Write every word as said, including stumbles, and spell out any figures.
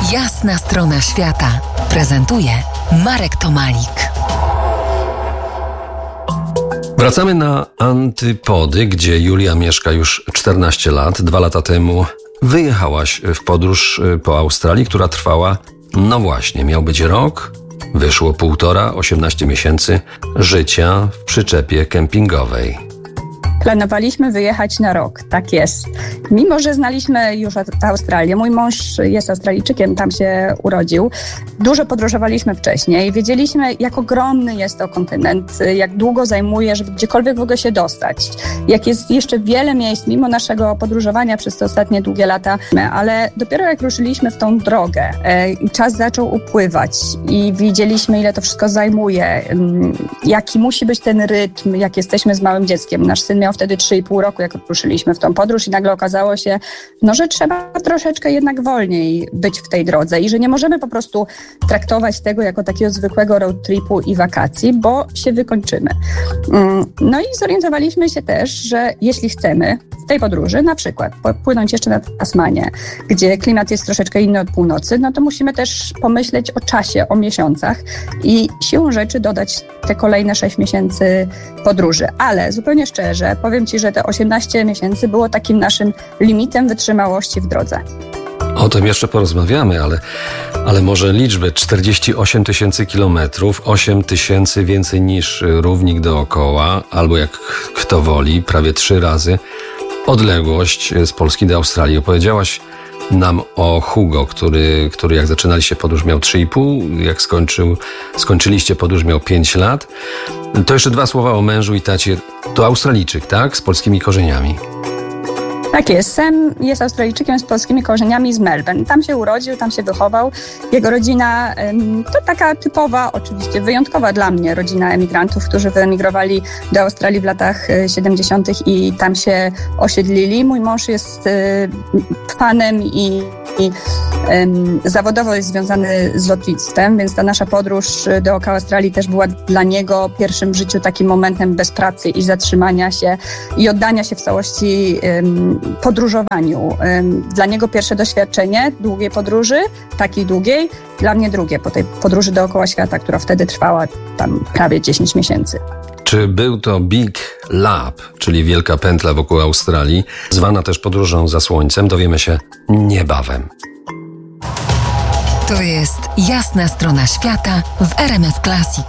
Jasna strona świata prezentuje Marek Tomalik. Wracamy na Antypody, gdzie Julia mieszka już czternaście lat. Dwa lata temu wyjechałaś w podróż po Australii, która trwała, no właśnie, miał być rok, wyszło półtora, osiemnaście miesięcy życia w przyczepie kempingowej. Planowaliśmy wyjechać na rok, tak jest. Mimo że znaliśmy już Australię, mój mąż jest Australijczykiem, tam się urodził. Dużo podróżowaliśmy wcześniej, wiedzieliśmy, jak ogromny jest to kontynent, jak długo zajmuje, żeby gdziekolwiek w ogóle się dostać. Jak jest jeszcze wiele miejsc, mimo naszego podróżowania przez te ostatnie długie lata, ale dopiero jak ruszyliśmy w tą drogę i czas zaczął upływać i widzieliśmy, ile to wszystko zajmuje, jaki musi być ten rytm, jak jesteśmy z małym dzieckiem. Nasz syn miał wtedy trzy i pół roku, jak ruszyliśmy w tą podróż i nagle okazało się, no, że trzeba troszeczkę jednak wolniej być w tej drodze i że nie możemy po prostu traktować tego jako takiego zwykłego road tripu i wakacji, bo się wykończymy. No i zorientowaliśmy się też, że jeśli chcemy w tej podróży na przykład płynąć jeszcze na Tasmanię, gdzie klimat jest troszeczkę inny od północy, no to musimy też pomyśleć o czasie, o miesiącach i siłą rzeczy dodać te kolejne sześć miesięcy podróży. Ale zupełnie szczerze, powiem Ci, że te osiemnaście miesięcy było takim naszym limitem wytrzymałości w drodze. O tym jeszcze porozmawiamy, ale, ale może liczby. czterdzieści osiem tysięcy kilometrów, osiem tysięcy więcej niż równik dookoła, albo jak kto woli, prawie trzy razy odległość z Polski do Australii. Opowiedziałaś nam o Hugo, który, który jak zaczynaliście podróż miał trzy i pół, jak skończył, skończyliście podróż miał pięć lat. To jeszcze dwa słowa o mężu i tacie. To Australijczyk, tak? Z polskimi korzeniami. Tak jest. Sam jest Australijczykiem z polskimi korzeniami z Melbourne. Tam się urodził, tam się wychował. Jego rodzina to taka typowa, oczywiście wyjątkowa dla mnie rodzina emigrantów, którzy wyemigrowali do Australii w latach siedemdziesiątych i tam się osiedlili. Mój mąż jest fanem i, i um, zawodowo jest związany z lotnictwem, więc ta nasza podróż dookoła Australii też była dla niego pierwszym w życiu takim momentem bez pracy i zatrzymania się i oddania się w całości um, podróżowaniu. Dla niego pierwsze doświadczenie długiej podróży, takiej długiej, dla mnie drugie, po tej podróży dookoła świata, która wtedy trwała tam prawie dziesięć miesięcy. Czy był to Big Lap, czyli wielka pętla wokół Australii, zwana też podróżą za słońcem, dowiemy się niebawem. To jest Jasna strona świata w R M F Classic.